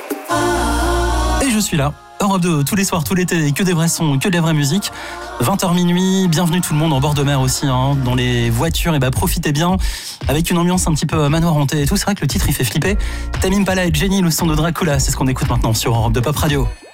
Et je suis là, Europe 2, tous les soirs, tout l'été, que des vrais sons, que de la vraie musique. 20h minuit, bienvenue tout le monde en bord de mer aussi, dans les voitures, et profitez bien, avec une ambiance un petit peu manoir hanté et tout. C'est vrai que le titre il fait flipper. Tame Impala et Jenny, le son de Dracula, c'est ce qu'on écoute maintenant sur Europe 2 Pop Radio.